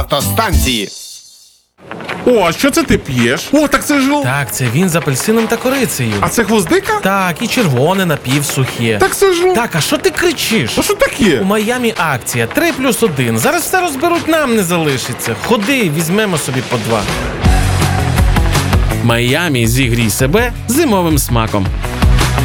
автостанції. О, а що це ти п'єш? О, так це ж... Так, це він з апельсином та корицею. А це гвоздика? Так, і червоне напівсухе. Так це ж... Так, а що ти кричиш? А що таке? У Майамі акція 3+1. Зараз все розберуть, нам не залишиться. Ходи, візьмемо собі по 2. Майамі, зігрій себе зимовим смаком.